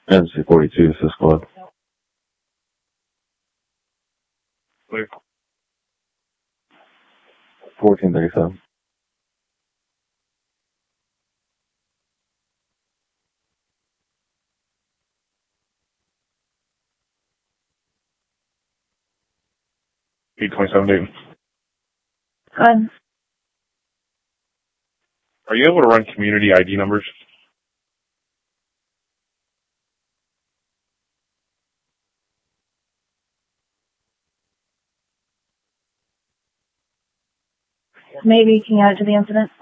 NC-42, this is Squad. Clear. 1437. P27 Dayton. Good. Are you able to run community ID numbers? Maybe can you add it to the incident?